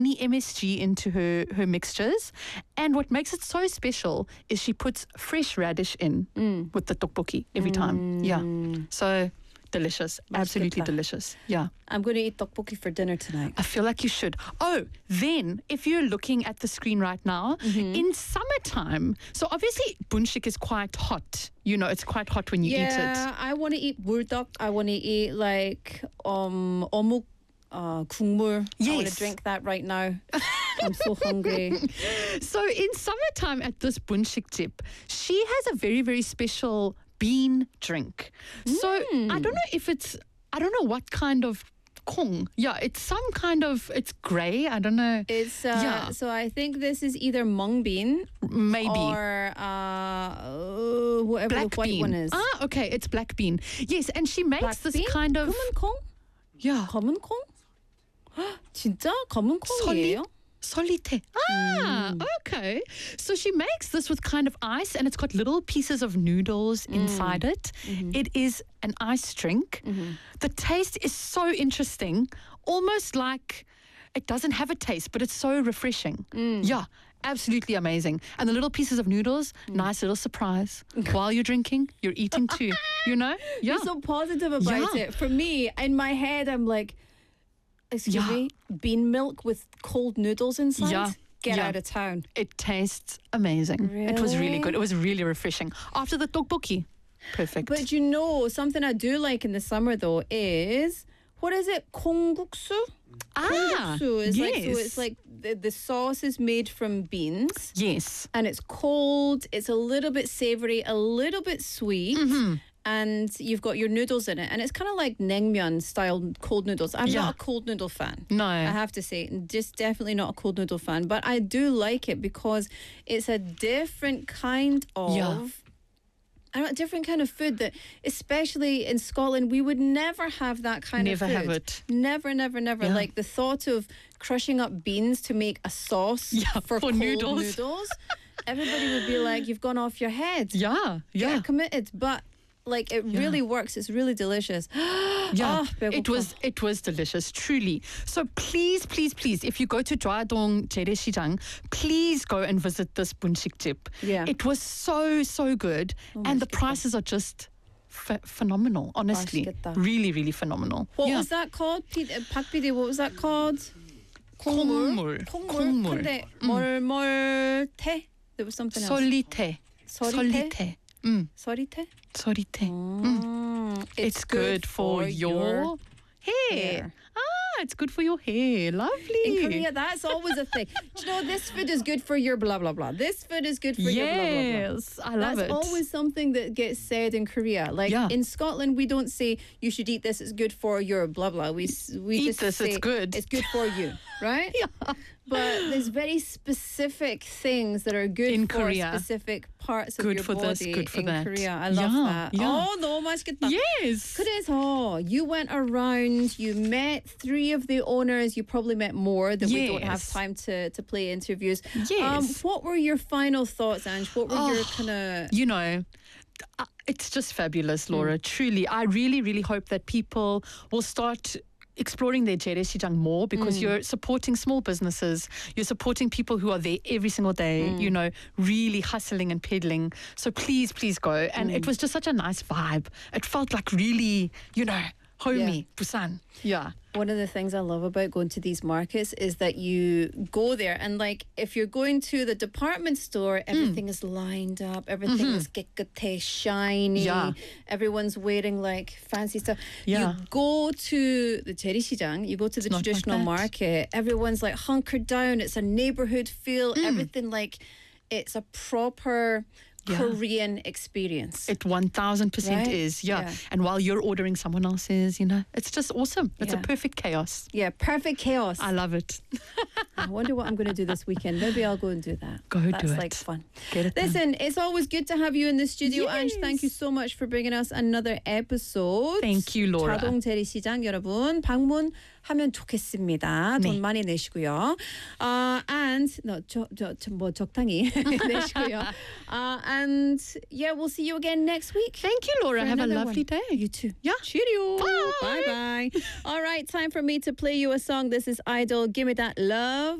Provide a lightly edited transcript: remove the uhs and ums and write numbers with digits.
any MSG into her mixtures. And what makes it so special is she puts fresh radish in with the tteokbokki every time. Yeah. So delicious. Absolutely delicious. Yeah. I'm going to eat tteokbokki for dinner tonight. I feel like you should. Oh, then if you're looking at the screen right now, in summertime, so obviously bunshik is quite hot. You know, it's quite hot when you eat it. Yeah, I want to eat buldak. I want to eat like 어묵 국물. I want to Yes. drink that right now. I'm so hungry. So in summertime at this bunshik tip, she has a very, very special bean drink. So I don't know if I don't know what kind of kong. Yeah, it's some kind of, it's grey. I don't know. It's so I think this is either mung bean Maybe. or whatever Black the white bean. one is. Ah, okay, it's black bean. Yes, and she makes Black this bean? kind of 검은 콩? yeah. 검은 콩? 진짜 검은 콩이에요? Solite. Ah, okay. So she makes this with kind of ice and it's got little pieces of noodles inside it. It is an ice drink. The taste is so interesting, almost like it doesn't have a taste, but it's so refreshing. Yeah, absolutely amazing. And the little pieces of noodles, nice little surprise. While you're drinking, you're eating too. You know? Yeah. You're so positive about Yeah. it. For me, in my head, I'm like, excuse Yeah. me, bean milk with cold noodles inside? Yeah. Get Yeah. out of town. It tastes amazing. It was really Really? good. It was really refreshing. After the tteokbokki. Perfect. But you know, something I do like in the summer though is, what is it? 콩국수? 콩국수 is like, so yes. it's like the sauce is made from beans Yes. and it's cold, it's a little bit savory, a little bit sweet. And you've got your noodles in it, and it's kind of like naengmyeon style cold noodles. I'm Yeah. not a cold noodle fan. No. I have to say, just definitely not a cold noodle fan. But I do like it because it's a different kind of, Yeah. I don't know, a different kind of food that, especially in Scotland, we would never have that kind Never of food. have it. Never, never, never. Yeah. Like the thought of crushing up beans to make a sauce Yeah, for for cold noodles. noodles. Everybody would be like, "You've gone off your head." Yeah. Yeah. Get committed, but like it really works. It's really delicious. Yeah, 배고파. it was delicious, truly. So please, please, please, if you go to Dwaadong Jereshijang, please go and visit this bunshik tip. Yeah. It was so, so good. and the prices are just phenomenal, honestly. 맛있겠다. Really, really phenomenal. What yeah. was that called? Pak PD, what was that called? 콩물. 콩물. 근데 멀멀태? There was something else. Solite. 서리태? 서리태? Solite. It's good for your hair. Ah, it's good for your hair. Lovely. In Korea, that's always a thing. Do you know, this food is good for your blah, blah, blah. This food is good for your blah, blah, blah. Yes, I love That's it. always something that gets said in Korea. Like Yeah. in Scotland, we don't say you should eat this. It's good for your blah blah. We Eat just this, say it's good. It's good for you, right? Yeah. But there's very specific things that are good In for Korea. specific parts of Good your for this, body good for in that. Korea. I love Yeah, that. yeah. Oh, 너무 맛있겠다. Yes. 그래서 you went around, you met 3 of the owners, you probably met more that we don't have Yes. time to play interviews. Yes. What were your final thoughts, Ange? What were your kind of... You know, it's just fabulous, Laura. Truly, I really, really hope that people will start exploring their Jereshijang more because you're supporting small businesses. You're supporting people who are there every single day, you know, really hustling and peddling. So please, please go. And it was just such a nice vibe. It felt like really, you know, homey, Busan. Yeah. One of the things I love about going to these markets is that you go there and like if you're going to the department store, everything is lined up, everything is 깨끗해, shiny, Yeah. everyone's wearing like fancy stuff. Yeah. You go to the 재래시장, you go to the not like traditional that. market, everyone's like hunkered down, it's a neighborhood feel, everything like it's a proper Korean experience. It 1000% Right? is, yeah. Yeah. And while you're ordering someone else's, you know, it's just awesome. It's a Yeah. perfect chaos. Yeah, perfect chaos. I love it. I wonder what I'm going to do this weekend.Maybe I'll go and do that. Go do That's it. like fun. Get it done. Listen, it's always good to have you in the studio, Ange. Thank you Yes. so much for bringing us another episode. Thank you, Laura. 자동 재래시장 여러분 방문하면 좋겠습니다. 돈 네. 많이 내시고요. And 뭐 적당히 내시고요. And yeah, we'll see you again next week. Thank you, Laura. for Have a another lovely one. day. You too. Yeah. Cheerio. Bye. Bye bye. All right, time for me to play you a song. This is Idol. Give me that love.